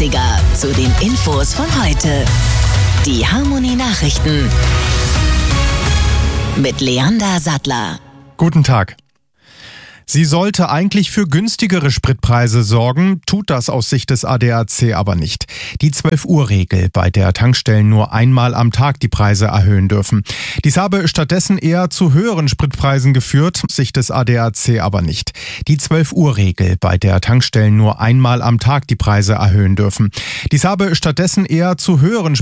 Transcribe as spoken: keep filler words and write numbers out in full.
dreißiger zu den Infos von heute. Die Harmonie Nachrichten mit Leander Sattler. Guten Tag. Sie sollte eigentlich für günstigere Spritpreise sorgen, tut das aus Sicht des A D A C aber nicht. Die zwölf Uhr Regel, bei der Tankstellen nur einmal am Tag die Preise erhöhen dürfen. Dies habe stattdessen eher zu höheren Spritpreisen geführt, aus Sicht des A D A C aber nicht. Die zwölf Uhr Regel, bei der Tankstellen nur einmal am Tag die Preise erhöhen dürfen. Dies habe stattdessen eher zu höheren